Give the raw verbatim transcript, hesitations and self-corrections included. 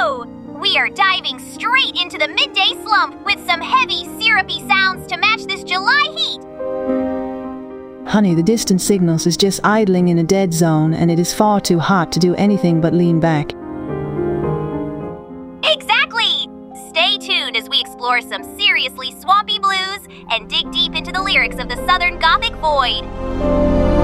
go! We are diving straight into the midday slump with some heavy, syrupy sounds to match this July heat. Honey, the distant signals is just idling in a dead zone, and it is far too hot to do anything but lean back. Exactly! Stay tuned as we explore some seriously swampy blues and dig deep into the lyrics of the Southern Gothic void.